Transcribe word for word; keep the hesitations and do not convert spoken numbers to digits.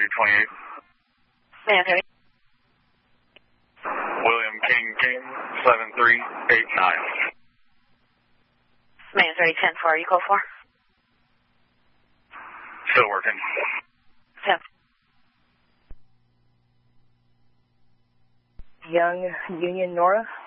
twenty-eight. Man, okay. William King King, seven three eight nine. Man, thirty ten four, you call for? Still working. ten. Young Union Nora.